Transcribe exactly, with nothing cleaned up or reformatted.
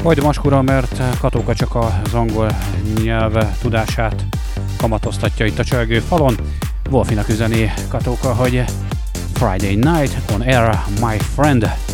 Majd maskura, mert Katóka csak az angol nyelv tudását kamatoztatja itt a csörgő falon. Wolfinak üzeni Katóka, hogy Friday night on air, my friend.